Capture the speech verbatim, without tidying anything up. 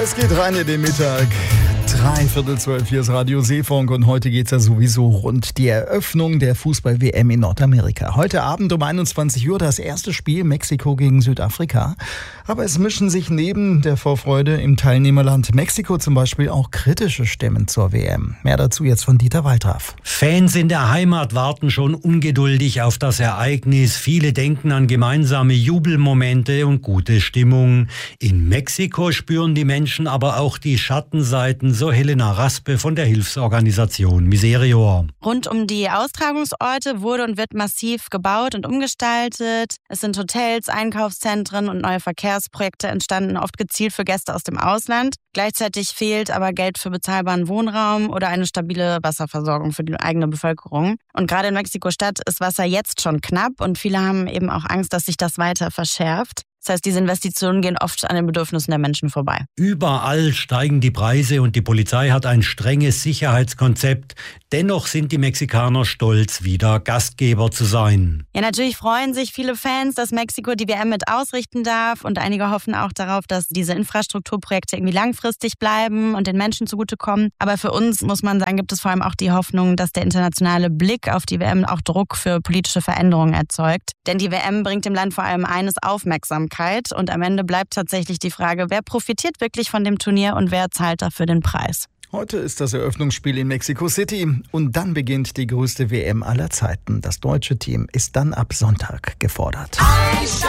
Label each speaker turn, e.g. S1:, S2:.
S1: Es geht rein in den Mittag. Dreiviertel zwölf, hier ist Radio Seefunk und heute geht es ja sowieso rund die Eröffnung der Fußball-W M in Nordamerika. Heute Abend um einundzwanzig Uhr das erste Spiel Mexiko gegen Südafrika. Aber es mischen sich neben der Vorfreude im Teilnehmerland Mexiko zum Beispiel auch kritische Stimmen zur W M. Mehr dazu jetzt von Dieter Waldraff.
S2: Fans in der Heimat warten schon ungeduldig auf das Ereignis. Viele denken an gemeinsame Jubelmomente und gute Stimmung. In Mexiko spüren die Menschen aber auch die Schattenseiten, so Helena Raspe von der Hilfsorganisation Miserior.
S3: Rund um die Austragungsorte wurde und wird massiv gebaut und umgestaltet. Es sind Hotels, Einkaufszentren und neue Verkehrsprojekte entstanden, oft gezielt für Gäste aus dem Ausland. Gleichzeitig fehlt aber Geld für bezahlbaren Wohnraum oder eine stabile Wasserversorgung für die eigene Bevölkerung. Und gerade in Mexiko-Stadt ist Wasser jetzt schon knapp und viele haben eben auch Angst, dass sich das weiter verschärft. Das heißt, diese Investitionen gehen oft an den Bedürfnissen der Menschen vorbei.
S2: Überall steigen die Preise und die Polizei hat ein strenges Sicherheitskonzept. Dennoch sind die Mexikaner stolz, wieder Gastgeber zu sein.
S3: Ja, natürlich freuen sich viele Fans, dass Mexiko die W M mit ausrichten darf. Und einige hoffen auch darauf, dass diese Infrastrukturprojekte irgendwie langfristig bleiben und den Menschen zugutekommen. Aber für uns, muss man sagen, gibt es vor allem auch die Hoffnung, dass der internationale Blick auf die W M auch Druck für politische Veränderungen erzeugt. Denn die W M bringt dem Land vor allem eines: Aufmerksamkeit. Und am Ende bleibt tatsächlich die Frage, wer profitiert wirklich von dem Turnier und wer zahlt dafür den Preis.
S1: Heute ist das Eröffnungsspiel in Mexico City und dann beginnt die größte W M aller Zeiten. Das deutsche Team ist dann ab Sonntag gefordert.